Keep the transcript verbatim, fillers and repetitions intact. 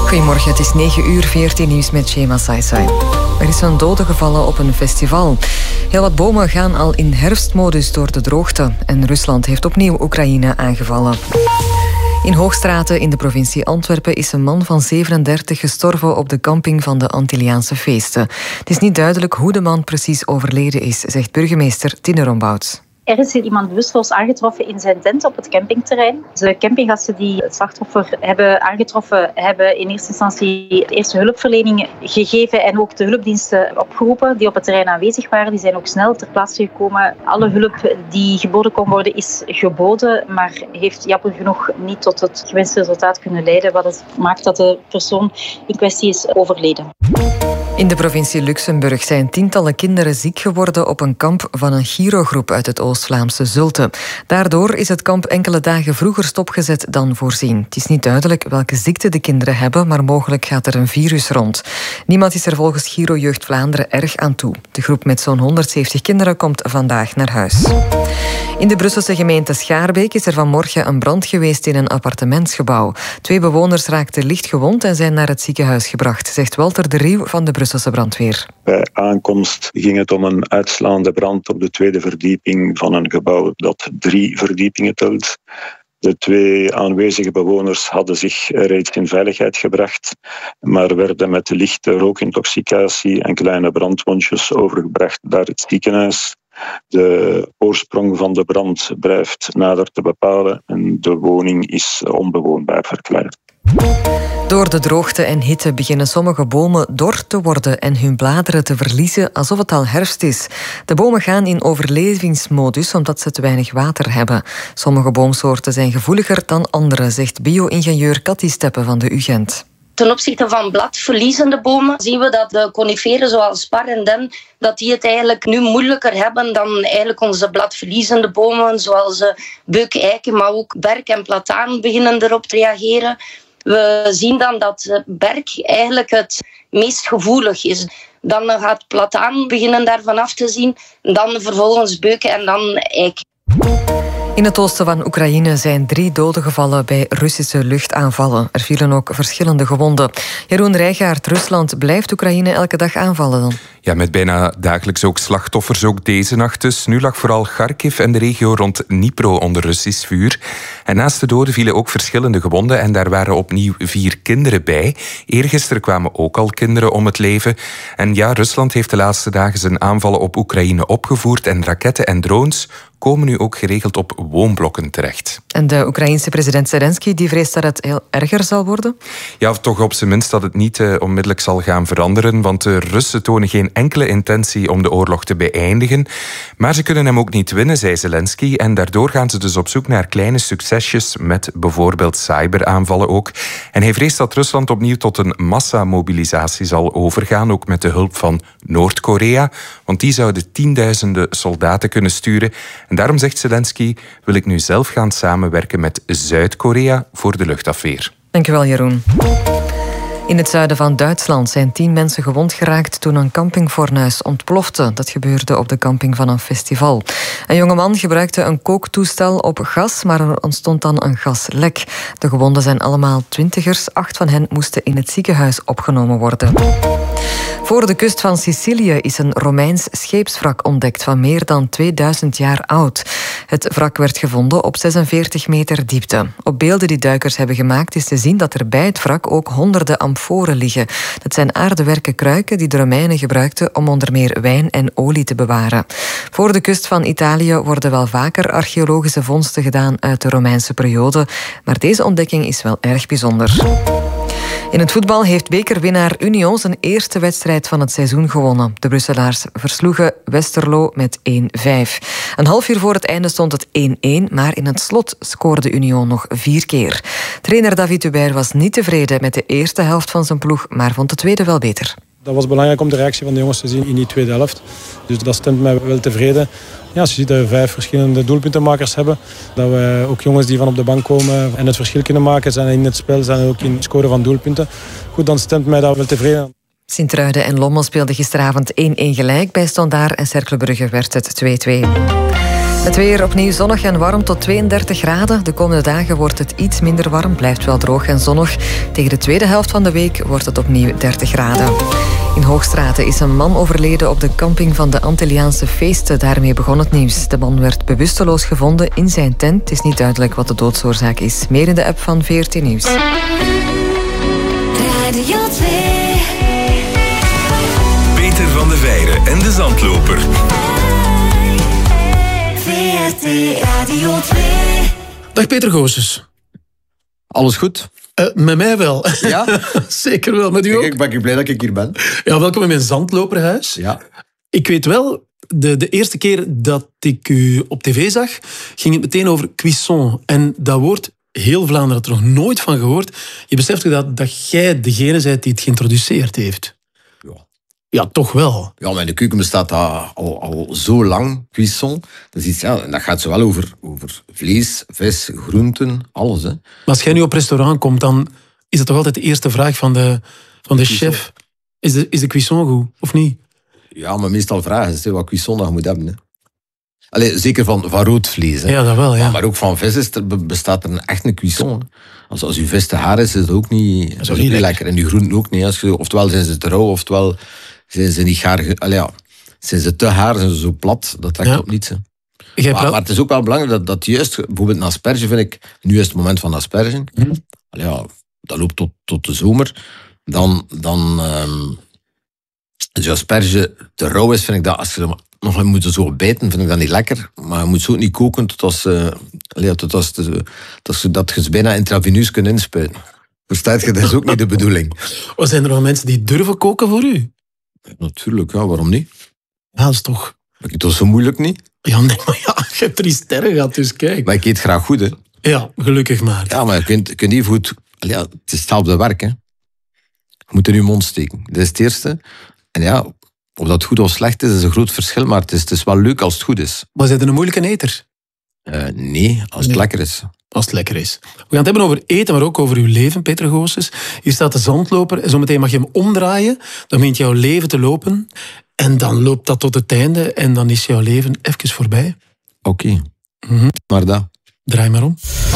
Goedemorgen, het is negen uur, veertien nieuws met Shema Saisai. Er is een dode gevallen op een festival. Heel wat bomen gaan al in herfstmodus door de droogte. En Rusland heeft opnieuw Oekraïne aangevallen. In Hoogstraten in de provincie Antwerpen is een man van zevenendertig gestorven op de camping van de Antilliaanse feesten. Het is niet duidelijk hoe de man precies overleden is, zegt burgemeester Tine Rombouts. Er is hier iemand bewusteloos aangetroffen in zijn tent op het campingterrein. De campinggasten die het slachtoffer hebben aangetroffen, hebben in eerste instantie de eerste hulpverlening gegeven en ook de hulpdiensten opgeroepen die op het terrein aanwezig waren. Die zijn ook snel ter plaatse gekomen. Alle hulp die geboden kon worden is geboden, maar heeft jammer genoeg niet tot het gewenste resultaat kunnen leiden, wat het maakt dat de persoon in kwestie is overleden. In de provincie Luxemburg zijn tientallen kinderen ziek geworden op een kamp van een Girogroep uit het Oost-Vlaamse Zulte. Daardoor is het kamp enkele dagen vroeger stopgezet dan voorzien. Het is niet duidelijk welke ziekte de kinderen hebben, maar mogelijk gaat er een virus rond. Niemand is er volgens Giro Jeugd Vlaanderen erg aan toe. De groep met zo'n honderdzeventig kinderen komt vandaag naar huis. In de Brusselse gemeente Schaarbeek is er vanmorgen een brand geweest in een appartementsgebouw. Twee bewoners raakten licht gewond en zijn naar het ziekenhuis gebracht, zegt Walter de Rieuw van de Brusselse brandweer. Bij aankomst ging het om een uitslaande brand op de tweede verdieping van een gebouw dat drie verdiepingen telt. De twee aanwezige bewoners hadden zich reeds in veiligheid gebracht, maar werden met lichte rookintoxicatie en kleine brandwondjes overgebracht naar het ziekenhuis. De oorsprong van de brand blijft nader te bepalen en de woning is onbewoonbaar verklaard. Door de droogte en hitte beginnen sommige bomen dor te worden en hun bladeren te verliezen alsof het al herfst is. De bomen gaan in overlevingsmodus omdat ze te weinig water hebben. Sommige boomsoorten zijn gevoeliger dan andere, zegt bio-ingenieur Cathy Steppe van de U Gent. Ten opzichte van bladverliezende bomen zien we dat de coniferen zoals spar en den, dat die het eigenlijk nu moeilijker hebben dan eigenlijk onze bladverliezende bomen, zoals beuk, eiken, maar ook berk en plataan beginnen erop te reageren. We zien dan dat berk eigenlijk het meest gevoelig is. Dan gaat plataan beginnen daarvan af te zien, dan vervolgens beuken en dan eiken. In het oosten van Oekraïne zijn drie doden gevallen bij Russische luchtaanvallen. Er vielen ook verschillende gewonden. Jeroen Rijgaard, Rusland blijft Oekraïne elke dag aanvallen dan? Ja, met bijna dagelijks ook slachtoffers, ook deze nacht dus. Nu lag vooral Kharkiv en de regio rond Dnipro onder Russisch vuur. En naast de doden vielen ook verschillende gewonden en daar waren opnieuw vier kinderen bij. Eergisteren kwamen ook al kinderen om het leven. En ja, Rusland heeft de laatste dagen zijn aanvallen op Oekraïne opgevoerd en raketten en drones komen nu ook geregeld op woonblokken terecht. En de Oekraïense president Zelensky die vreest dat het heel erger zal worden? Ja, of toch op zijn minst dat het niet uh, onmiddellijk zal gaan veranderen, want de Russen tonen geen enkele intentie om de oorlog te beëindigen. Maar ze kunnen hem ook niet winnen, zei Zelensky, en daardoor gaan ze dus op zoek naar kleine succesjes met bijvoorbeeld cyberaanvallen ook. En hij vreest dat Rusland opnieuw tot een massamobilisatie zal overgaan, ook met de hulp van Noord-Korea, want die zouden tienduizenden soldaten kunnen sturen. En daarom zegt Zelensky, wil ik nu zelf gaan samenwerken met Zuid-Korea voor de luchtafweer. Dankjewel, Jeroen. In het zuiden van Duitsland zijn tien mensen gewond geraakt toen een campingfornuis ontplofte. Dat gebeurde op de camping van een festival. Een jongeman gebruikte een kooktoestel op gas, maar er ontstond dan een gaslek. De gewonden zijn allemaal twintigers. Acht van hen moesten in het ziekenhuis opgenomen worden. Voor de kust van Sicilië is een Romeins scheepswrak ontdekt van meer dan tweeduizend jaar oud. Het wrak werd gevonden op zesenveertig meter diepte. Op beelden die duikers hebben gemaakt is te zien dat er bij het wrak ook honderden amforen liggen. Dat zijn aardewerken kruiken die de Romeinen gebruikten om onder meer wijn en olie te bewaren. Voor de kust van Italië worden wel vaker archeologische vondsten gedaan uit de Romeinse periode, maar deze ontdekking is wel erg bijzonder. In het voetbal heeft bekerwinnaar Union zijn eerste wedstrijd van het seizoen gewonnen. De Brusselaars versloegen Westerlo met één vijf. Een half uur voor het einde stond het één-één, maar in het slot scoorde Union nog vier keer. Trainer David Hubert was niet tevreden met de eerste helft van zijn ploeg, maar vond de tweede wel beter. Dat was belangrijk om de reactie van de jongens te zien in die tweede helft. Dus dat stemt mij wel tevreden. Ja, als je ziet dat we vijf verschillende doelpuntenmakers hebben, dat we ook jongens die van op de bank komen en het verschil kunnen maken zijn in het spel, zijn ook in het scoren van doelpunten. Goed, dan stemt mij dat wel tevreden. Sint-Truiden en Lommel speelden gisteravond één-één gelijk. Bij Standaard en Cercle Brugge werd het twee-twee. Het weer opnieuw zonnig en warm tot tweeëndertig graden. De komende dagen wordt het iets minder warm, blijft wel droog en zonnig. Tegen de tweede helft van de week wordt het opnieuw dertig graden. In Hoogstraten is een man overleden op de camping van de Antilliaanse feesten. Daarmee begon het nieuws. De man werd bewusteloos gevonden in zijn tent. Het is niet duidelijk wat de doodsoorzaak is. Meer in de app van V R T Nieuws. Radio twee. Peter van de Veire en de Zandloper. V R T Radio twee. Dag Peter Goossens. Alles goed? Uh, met mij wel. Ja? Zeker wel. Met u ook? Ik ben blij dat ik hier ben. Ja, welkom in mijn Zandloperhuis. Ja. Ik weet wel, de, de eerste keer dat ik u op tv zag, ging het meteen over cuisson. En dat woord, heel Vlaanderen had er nog nooit van gehoord. Je beseft ook dat, dat jij degene bent die het geïntroduceerd heeft. Ja. Ja, toch wel. Ja, maar in de keuken bestaat dat al, al zo lang, cuisson. Dat, is iets, ja, dat gaat zowel over, over vlees, vis, groenten, alles. Hè. Maar als jij nu op restaurant komt, dan is dat toch altijd de eerste vraag van de, van de chef. Is de, is de cuisson goed, of niet? Ja, maar meestal vragen ze wat cuisson dat je moet hebben. Hè. Allee, zeker van, van rood vlees. Hè. Ja, dat wel, ja. Maar, maar ook van vis is er, bestaat er een, echt een cuisson. Hè. Als, als je vis te haar is, is dat ook niet, dat is ook niet lekker. lekker. En je groenten ook niet. Als je, oftewel zijn ze te rauw, oftewel zijn ze niet gaar. Allee, ja, zijn ze te haar, zijn ze zo plat. Dat trekt ja. op niets. Hè. Maar, praat... maar het is ook wel belangrijk dat, dat juist, bijvoorbeeld een asperge vind ik, nu is het moment van asperge. Hm. Allee, ja, dat loopt tot, tot de zomer. Dan, dan um, als je asperge te rauw is, vind ik dat, als je nog moet zo bijten, vind ik dat niet lekker. Maar je moet zo niet koken tot als, uh, allee, tot als de, tot dat je ze bijna intraveneus kunt inspuiten. Verstaat je, dat is ook niet de bedoeling. Of zijn er nog mensen die durven koken voor u? Ja, natuurlijk, ja, waarom niet? Ja, dat is toch... Maar het was zo moeilijk niet? Ja, nee, maar ja, je hebt drie sterren gehad, dus kijk. Maar ik eet graag goed, hè. Ja, gelukkig maar. Ja, maar je kunt, je kunt niet goed... Ja, het is hetzelfde werk, hè. Je moet in je mond steken. Dat is het eerste. En ja, of dat goed of slecht is, is een groot verschil. Maar het is, het is wel leuk als het goed is. Maar zijn er een moeilijke eter? Uh, nee, als het nee. lekker is. Als het lekker is. We gaan het hebben over eten, maar ook over uw leven, Peter Goossens. Hier staat de Zandloper. En zometeen mag je hem omdraaien. Dan begint jouw leven te lopen. En dan loopt dat tot het einde. En dan is jouw leven even voorbij. Oké. Okay. Mm-hmm. Maar dat. Draai maar om.